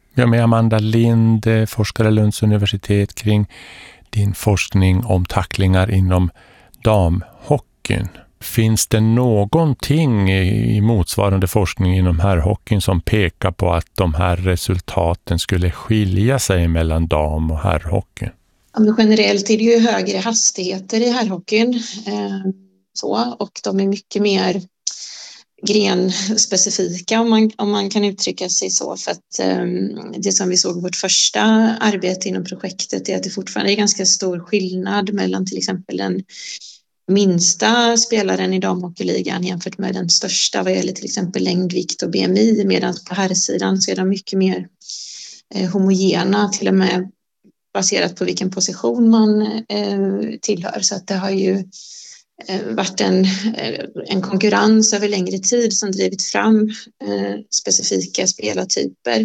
Jag är med Amanda Lind, forskare Lunds universitet, kring din forskning om tacklingar inom damhockeyn. Finns det någonting i motsvarande forskning inom herrhockeyn som pekar på att de här resultaten skulle skilja sig mellan dam- och herrhockeyn? Generellt är det ju högre hastigheter i herrhockeyn och de är mycket mer grenspecifika om man kan uttrycka sig så, för att det som vi såg i vårt första arbete inom projektet är att det fortfarande är ganska stor skillnad mellan till exempel den minsta spelaren i damhockeyligan jämfört med den största vad gäller till exempel längdvikt och BMI, medan på herrsidan så är de mycket mer homogena, till och med baserat på vilken position man tillhör. Så att det har ju varit en konkurrens över längre tid som drivit fram specifika spelartyper.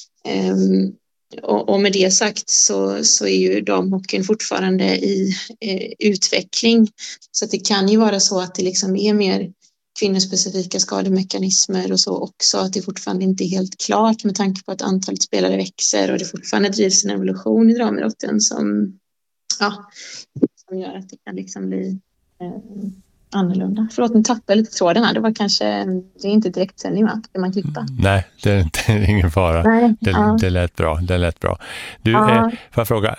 Och med det sagt så är ju damhockeyn fortfarande i utveckling. Så att det kan ju vara så att det liksom är mer kvinnospecifika skademekanismer och så också. Att det fortfarande inte är helt klart med tanke på att antalet spelare växer och det fortfarande drivs en evolution i damidrotten som gör att det kan liksom bli annorlunda. Förlåt, nu tappade jag lite tråden här. Det är inte direktsändning, va? Kan man klippa? Nej, det är ingen fara. Nej, det lät bra. Du, får jag fråga,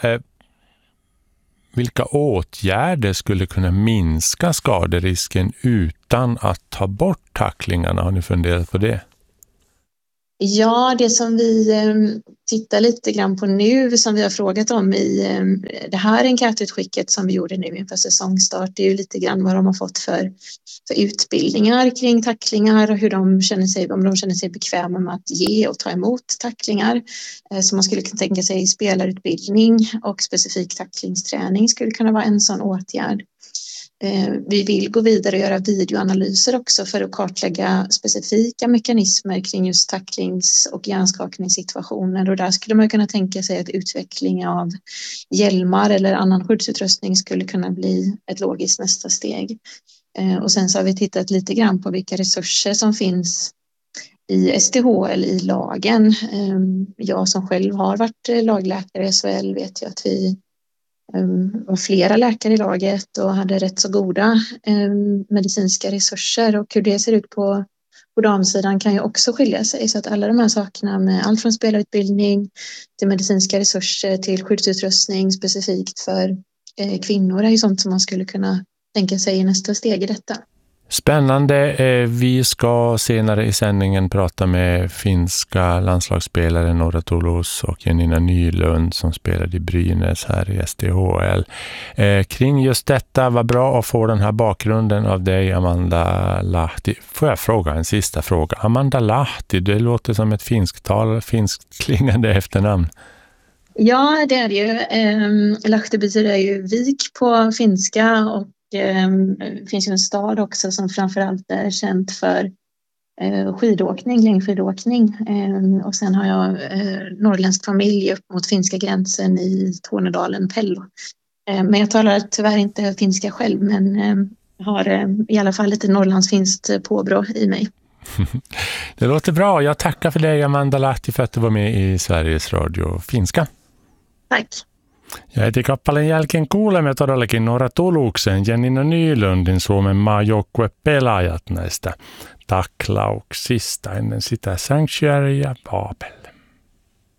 vilka åtgärder skulle kunna minska skaderisken utan att ta bort tacklingarna? Har ni funderat på det? Ja, det som vi tittar lite grann på nu, som vi har frågat om i det här enkätutskicket som vi gjorde nu inför säsongstart, det är ju lite grann vad de har fått för utbildningar kring tacklingar och hur om de känner sig bekväma med att ge och ta emot tacklingar. Så man skulle kunna tänka sig spelarutbildning och specifik tacklingsträning skulle kunna vara en sån åtgärd. Vi vill gå vidare och göra videoanalyser också för att kartlägga specifika mekanismer kring just tacklings- och hjärnskakningssituationer, och där skulle man kunna tänka sig att utveckling av hjälmar eller annan skyddsutrustning skulle kunna bli ett logiskt nästa steg. Och sen så har vi tittat lite grann på vilka resurser som finns i STHL i lagen. Jag som själv har varit lagläkare i SHL vet ju att vi var flera läkare i laget och hade rätt så goda medicinska resurser, och hur det ser ut på damsidan kan ju också skilja sig, så att alla de här sakerna med allt från spelarutbildning till medicinska resurser till skyddsutrustning specifikt för kvinnor är ju sånt som man skulle kunna tänka sig i nästa steg i detta. Spännande. Vi ska senare i sändningen prata med finska landslagsspelare Nora Toulouse och Janina Nylund som spelade i Brynäs här i STHL. Kring just detta var bra att få den här bakgrunden av dig, Amanda Lahti. Får jag fråga en sista fråga? Amanda Lahti, det låter som ett finskklingande efternamn. Ja, det är det ju. Lahti betyder ju vik på finska, och det finns ju en stad också som framförallt är känt för längdskidåkning. Och sen har jag norrländsk familj upp mot finska gränsen i Tornedalen, Pello. Men jag talar tyvärr inte finska själv, men har i alla fall lite norrlandsfinskt påbrå i mig. Det låter bra. Jag tackar för dig, Amanda Lahti, för att du var med i Sveriges Radio Finska. Tack. Ja heti kappaleen jälkeen kuulemme todellakin Nora Toulouksen, Janina Nylundin, Suomen maajoukkuepelaajat näistä taklauksista. Ennen sitä Sanctuary ja Babel.